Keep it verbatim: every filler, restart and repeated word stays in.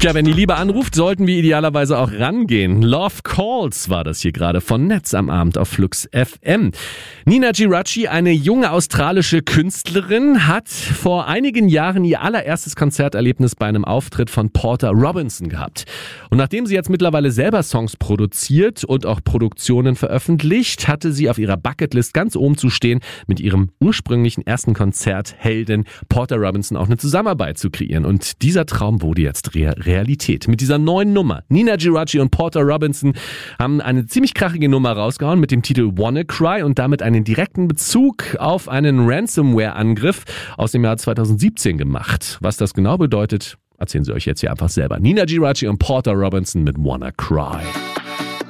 Tja, wenn die Liebe anruft, sollten wir idealerweise auch rangehen. Love Calls war das hier gerade von Netz am Abend auf Flux F M. Nina Giraci, eine junge australische Künstlerin, hat vor einigen Jahren ihr allererstes Konzerterlebnis bei einem Auftritt von Porter Robinson gehabt. Und nachdem sie jetzt mittlerweile selber Songs produziert und auch Produktionen veröffentlicht, hatte sie auf ihrer Bucketlist ganz oben zu stehen, mit ihrem ursprünglichen ersten Konzert Helden Porter Robinson auch eine Zusammenarbeit zu kreieren. Und dieser Traum wurde jetzt real. Realität. Mit dieser neuen Nummer. Nina Giraci und Porter Robinson haben eine ziemlich krachige Nummer rausgehauen mit dem Titel Wanna Cry und damit einen direkten Bezug auf einen Ransomware-Angriff aus dem Jahr zweitausendsiebzehn gemacht. Was das genau bedeutet, erzählen sie euch jetzt hier einfach selber. Nina Giraci und Porter Robinson mit Wanna Cry.